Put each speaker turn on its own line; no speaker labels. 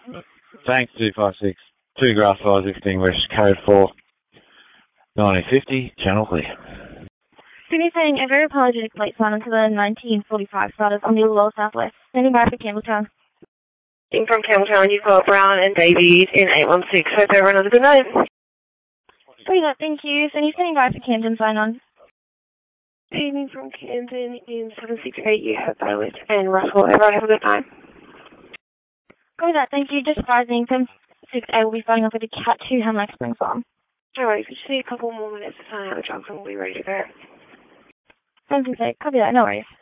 Thanks, 256. 2 grass fires extinguished, code 4, 1950, channel clear.
Sydney saying a very apologetic late sign until the 1945 started on the lower southwest. Standing by for Campbelltown.
In from Campbelltown, you've got Brown and Davies in 816. Hope everyone has a good night.
Thank you. Sydney standing by for Camden, sign on.
Evening from Camden in 768, you have Bailiff and Russell. Everyone have a good time.
Thank you. Just advising from 6A will be starting off with a Cat 2 Hemlock Spring Farm.
No worries, we just need a couple more minutes to sign out the jobs and we'll be ready to go.
768, copy that, no worries.